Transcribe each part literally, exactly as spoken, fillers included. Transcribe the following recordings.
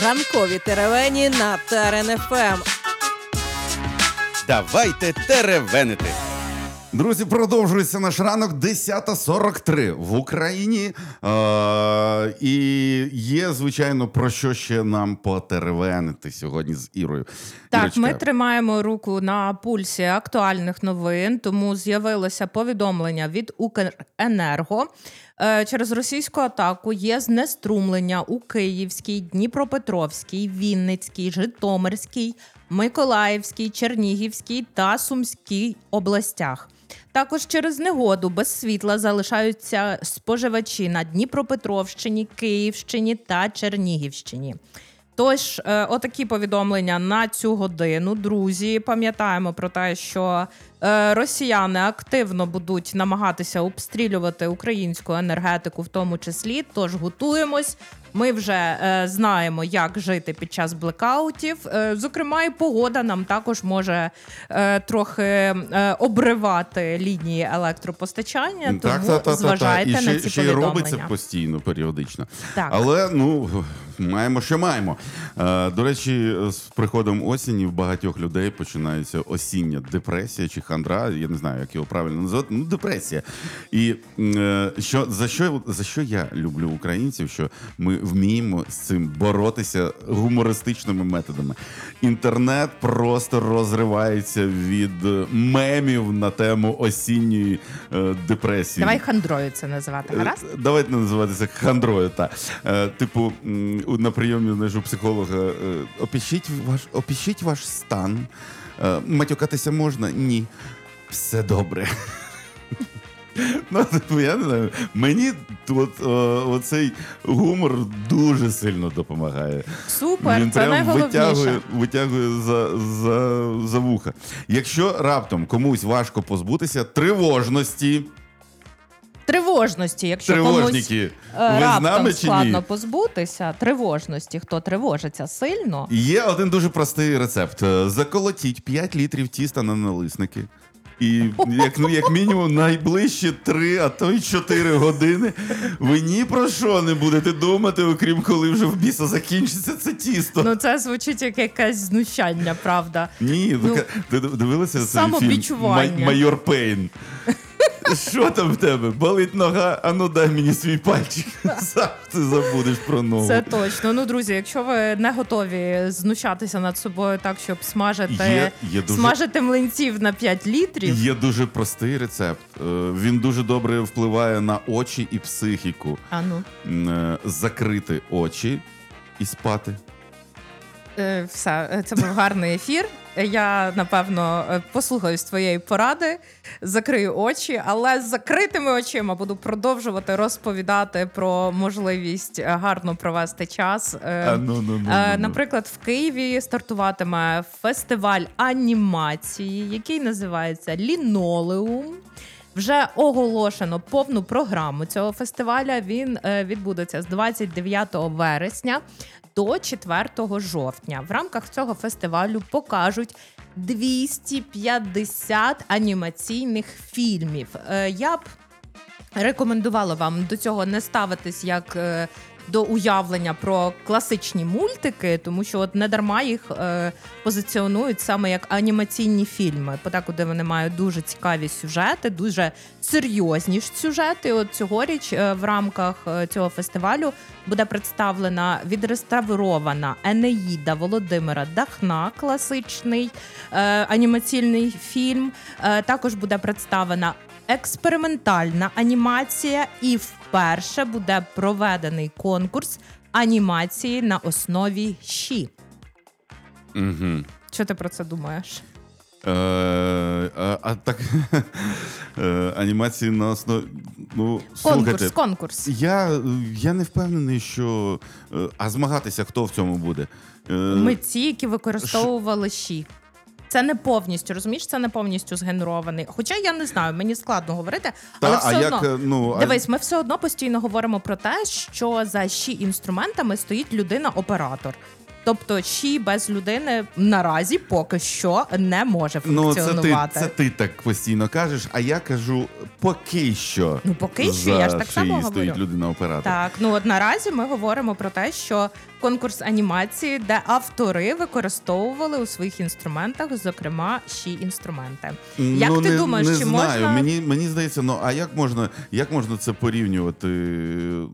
Ранкові теревені на Терен еф ем. Давайте теревенити. Друзі, продовжується наш ранок, десята сорок три в Україні. Е- і є, звичайно, про що ще нам потеревенити сьогодні з Ірою. Так, Ірочка. ми тримаємо руку на пульсі актуальних новин, тому з'явилося повідомлення від Укренерго. Е- через російську атаку є знеструмлення у Київській, Дніпропетровській, Вінницькій, Житомирській, Миколаївській, Чернігівській та Сумській областях. Також через негоду без світла залишаються споживачі на Дніпропетровщині, Київщині та Чернігівщині. Тож, е, отакі повідомлення на цю годину. Друзі, пам'ятаємо про те, що е, росіяни активно будуть намагатися обстрілювати українську енергетику в тому числі, тож готуємось. Ми вже е, знаємо, як жити під час блекаутів. Е, зокрема, і погода нам також може е, трохи е, обривати лінії електропостачання, тому Так, та, та, та, зважайте та. І на ще, ці ще й повідомлення. робиться постійно, періодично. Так. Але, ну, маємо, що маємо. Е, до речі, з приходом осені в багатьох людей починається осіння депресія чи хандра, я не знаю, як його правильно назвати, ну, депресія. І е, що, за, що, за що я люблю українців, що ми вміємо з цим боротися гумористичними методами. Інтернет просто розривається від мемів на тему осінньої е, депресії. Давай хандрою це називати, гаразд? Е, Давайте називатися хандрою, так. Е, типу, м, на прийомі, знаєш, у психолога, е, опишіть ваш, опишіть ваш стан. Е, матюкатися можна? Ні. Все добре. Ну, типу, я не знаю. Мені от, о, оцей гумор дуже сильно допомагає. Супер, Він це прям найголовніше. витягує, витягує за, за, за вуха. Якщо раптом комусь важко позбутися тривожності, Тривожності, якщо Тривожники, комусь ви з раптом нами чи складно ні? позбутися, тривожності, хто тривожиться сильно. є один дуже простий рецепт. Заколотіть п'ять літрів тіста на налисники. І як, ну, як мінімум найближчі три, а то й чотири години ви ні про що не будете думати, окрім коли вже в біса закінчиться це тісто. Ну це звучить як якесь знущання, правда. Ні, ну, ти дивилася цей фільм самобічування. «Май- Майор Пейн»? Що там в тебе? Болить нога? А ну дай мені свій пальчик. Сам ти забудеш про ногу. Це точно. Ну, друзі, якщо ви не готові знущатися над собою так, щоб смажити, Є- є дуже- смажити млинців на п'ять літрів, Є дуже простий рецепт. Е, Він дуже добре впливає на очі і психіку. а ну, М, е, Закрити очі і спати. е, все, е, це був гарний ефір. Я, напевно, е, послухаюсь твоєї поради, закрию очі, але з закритими очима буду продовжувати розповідати про можливість е, гарно провести час. Е, А, ну, ну, ну, Е, ну, ну. Наприклад, в Києві стартуватиме фестиваль анімації, який називається «Лінолеум». Вже оголошено повну програму цього фестиваля. Він е, відбудеться з двадцять дев'ятого вересня до четвертого жовтня. В рамках цього фестивалю покажуть двісті п'ятдесят анімаційних фільмів. Е, я б рекомендувала вам до цього не ставитись як е, до уявлення про класичні мультики, тому що от недарма їх е, позиціонують саме як анімаційні фільми. Подекуди вони мають дуже цікаві сюжети, дуже серйозні ж сюжети. От цьогоріч е, в рамках е, цього фестивалю буде представлена відреставрована Енеїда Володимира Дахна, класичний е, анімаційний фільм. Е, також буде представлена експериментальна анімація, і вперше буде проведений конкурс анімації на основі щі. Угу. Що ти про це думаєш? Е, а, а так е, анімації на основі. Ну, Конкурс, слухайте, конкурс. я, я не впевнений, що. е, А змагатися хто в цьому буде? Е, Митці, які використовували щі. Це не повністю, розумієш, це не повністю згенерований. Хоча я не знаю, мені складно говорити, Та, але все а одно. як, ну, а- Дивись, ми все одно постійно говоримо про те, що за щі інструментами стоїть людина-оператор. Тобто щі без людини наразі поки що не може Ну, це ти, функціонувати. це ти так постійно кажеш, а я кажу поки що. Ну, поки що, за я ж так само шиї говорю. стоїть людина-оператор. Так, ну от наразі ми говоримо про те, що конкурс анімації, де автори використовували у своїх інструментах, зокрема, щі інструменти. Як ну, ти не, думаєш, не чи знаю. можна Мені, мені здається, ну а як можна, як можна це порівнювати? Е,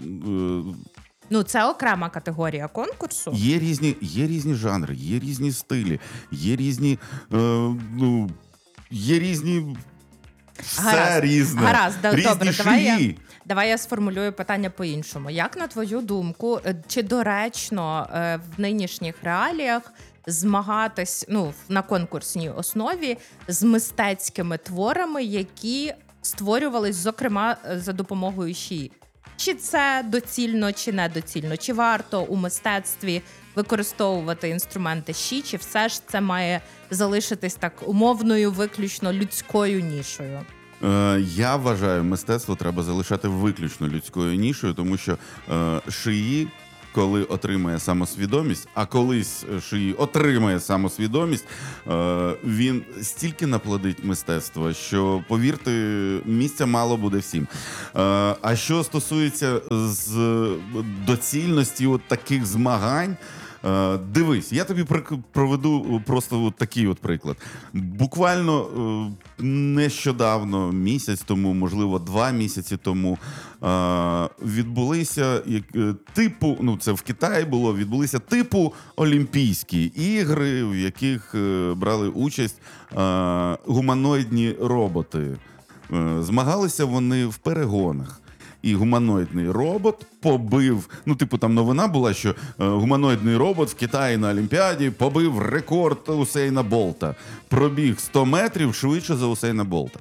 ну це окрема категорія конкурсу? Є різні, є різні жанри, є різні стилі, є різні, е, ну, є різні. Все Гаразд. різне. Гаразд, да, різні добре, давай я, шиї. давай я сформулюю питання по-іншому. Як, на твою думку, е, чи доречно е, в нинішніх реаліях змагатись, ну, на конкурсній основі з мистецькими творами, які створювались, зокрема, за допомогою щі? Чи це доцільно, чи недоцільно? Чи варто у мистецтві використовувати інструменти щі, чи все ж це має залишитись так умовною, виключно людською нішою? Е, я вважаю, мистецтво треба залишати виключно людською нішою, тому що е, шиї, коли отримає самосвідомість, а колись шиї отримає самосвідомість, е, він стільки наплодить мистецтва, що, повірте, місця мало буде всім. Е, а що стосується з доцільності от таких змагань, Е, дивись, я тобі проведу просто от такий от приклад. Буквально е, нещодавно, місяць тому, можливо, два місяці тому, е, відбулися як, е, типу, ну це в Китаї було, відбулися типу Олімпійські ігри, в яких е, брали участь е, гуманоїдні роботи. Е, змагалися вони в перегонах. І гуманоїдний робот побив, ну, типу, там новина була, що е, гуманоїдний робот в Китаї на Олімпіаді побив рекорд Усейна Болта. Пробіг сто метрів швидше за Усейна Болта.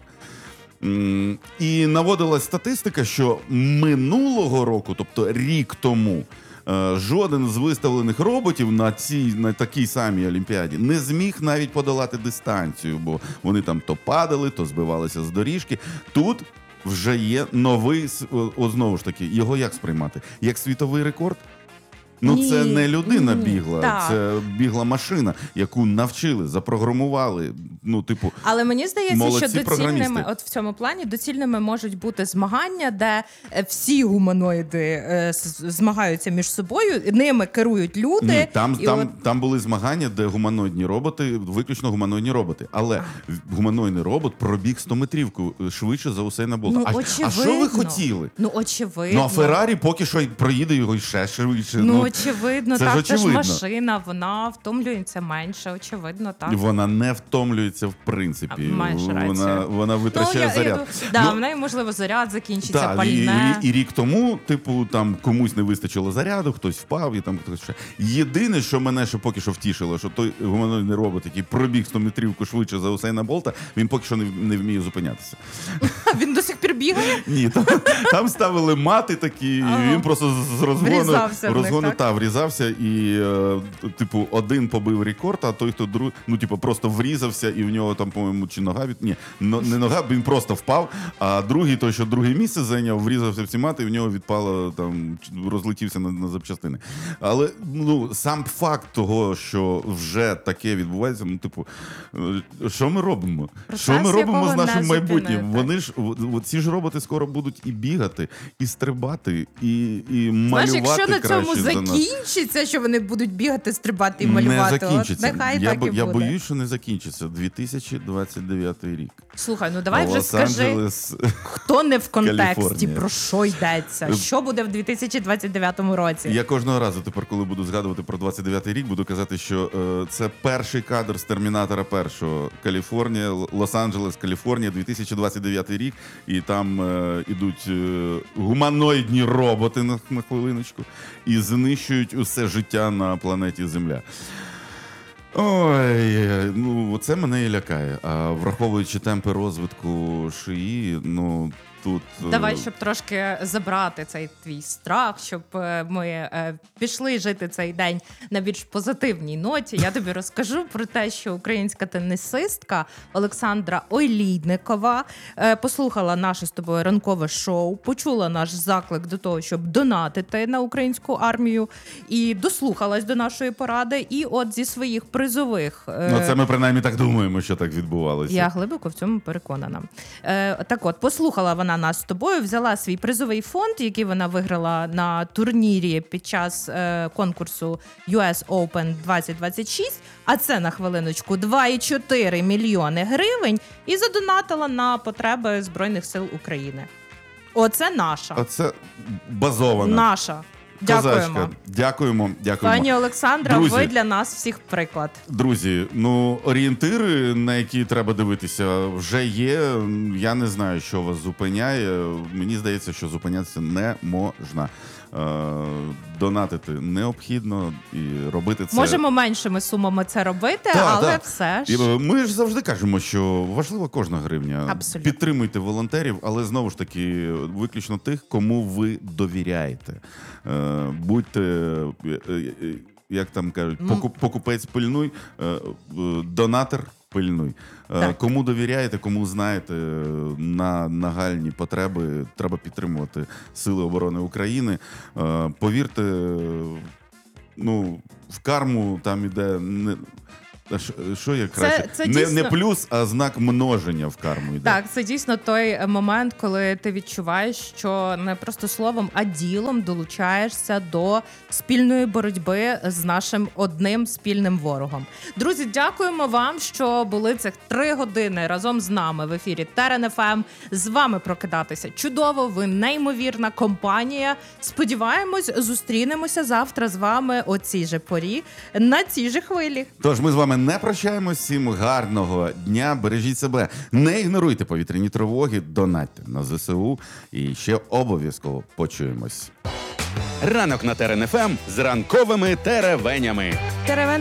М- і наводилась статистика, що минулого року, тобто рік тому, е, жоден з виставлених роботів на цій, на такій самій Олімпіаді не зміг навіть подолати дистанцію, бо вони там то падали, то збивалися з доріжки. Тут вже є новий, о, знову ж таки, його як сприймати? Як світовий рекорд? Ну, ні, це не людина ні, бігла, так. це бігла машина, яку навчили, запрограмували. Ну, типу, але мені здається, що доцільними, програмісти. от в цьому плані, доцільними можуть бути змагання, де всі гуманоїди е, змагаються між собою, ними керують люди. Ні, там, і там, от... там були змагання, де гуманоїдні роботи, виключно гуманоїдні роботи. Але гуманоїдний робот пробіг стометрівку швидше за Усейна Болта. Ну, а, а що ви хотіли? Ну, очевидно. Ну, а Феррарі поки що проїде його ще швидше. Ну, Ну, очевидно, це так, ж це ж очевидно. машина, вона втомлюється менше, очевидно, так. Вона не втомлюється в принципі. А, маєш рацію. Вона, вона витрачає ну, я, заряд. Я, да, ну, в неї, можливо, заряд закінчиться, та, пальне. І, і, і рік тому, типу, там комусь не вистачило заряду, хтось впав і там хтось ще. Єдине, що мене ще поки що втішило, що той гуманоїдний робот, який пробіг стометрівку швидше за Усейна Болта, він поки що не, не вміє зупинятися. Він до сих пір бігає? Ні, там, там ставили мати такі, Ага. і він просто з розгону, Врізався в них, розгону так? та, врізався, і, е, типу, один побив рекорд, а той, хто другий, ну, типу, просто врізався, і в нього там, по-моєму, чи нога від... Ні, но, не нога, він просто впав, а другий, той, що друге місце зайняв, врізався в ці мати, і в нього відпало, там, розлетівся на, на запчастини. Але, ну, сам факт того, що вже таке відбувається, ну, типу, е, що ми робимо? Процес, що ми робимо якого з нашим не майбутнім? зупинити. Вони ж, в- ці ж роботи скоро будуть і бігати, і стрибати, і, і малювати Знаєш, якщо на цьому краще за нас. закінчиться, що вони будуть бігати, стрибати і малювати, Не закінчиться. от нехай я, так бо- і я буде. боюсь, що не закінчиться. дві тисячі двадцять дев'ятий рік. Слухай, ну давай вже скажи, Лос-Анджелес. хто не в контексті, Каліфорнія. про що йдеться, що буде в дві тисячі двадцять дев'ятому році. Я кожного разу тепер, коли буду згадувати про двадцять дев'ятий рік, буду казати, що е, це перший кадр з Термінатора першого. Каліфорнія, Л- Лос-Анджелес, Каліфорнія, дві тисячі двадцять дев'ятий рік. І там е, ідуть е, гуманоїдні роботи на, на хвилиночку і знищують усе життя на планеті Земля. Ой, ну це мене і лякає. А враховуючи темпи розвитку шиї, ну тут. Давай, е, щоб трошки забрати цей твій страх, щоб е, ми е, пішли жити цей день на більш позитивній ноті. Я тобі розкажу про те, що українська тенісистка Олександра Ойлійникова е, послухала наше з тобою ранкове шоу, почула наш заклик до того, щоб донатити на українську армію, і дослухалась до нашої поради. І от зі своїх призових... е, Ну, це ми принаймні так думаємо, що так відбувалося. Я глибоко в цьому переконана. Е, так от, послухала вона нас з тобою, взяла свій призовий фонд, який вона виграла на турнірі під час е, конкурсу ю ес Open двадцять двадцять шість, а це, на хвилиночку, два цілих чотири мільйони гривень, і задонатила на потреби Збройних сил України. Оце наша. Оце базовано. Наша. Дякуємо. Козачка. Дякуємо, дякуємо. Пані Олександра, Друзі, ви для нас всіх приклад. Друзі, ну орієнтири, на які треба дивитися, вже є. Я не знаю, що вас зупиняє. Мені здається, що зупинятися не можна. Е, донатити необхідно і робити це. Можемо меншими сумами це робити, Так, але так. все І, ж. е, Ми ж завжди кажемо, що важлива кожна гривня. Абсолютно. Підтримуйте волонтерів, але знову ж таки виключно тих, кому ви довіряєте. Е, Будьте, е, е, е, як там кажуть, поку- покупець пильнуй, е, е, донатор пильнуй. Е, Так. Кому довіряєте, кому знаєте, на нагальні потреби треба підтримувати Сили оборони України. Е, Повірте, ну, в карму там іде не. А що- Що є краще? це не, дійсно- не плюс, а знак множення в карму йде. Так, це дійсно той момент, коли ти відчуваєш, що не просто словом, а ділом долучаєшся до спільної боротьби з нашим одним спільним ворогом. Друзі, дякуємо вам, що були цих три години разом з нами в ефірі Терен еф ем. З вами прокидатися чудово, ви неймовірна компанія. Сподіваємось, зустрінемося завтра з вами о цій же порі, на цій же хвилі. Тож ми з вами не прощаємось. Всім гарного дня. Бережіть себе. Не ігноруйте повітряні тривоги. Донатьте на зе се у. І ще обов'язково почуємось. Ранок на Терен еф ем з ранковими теревенями. Теревен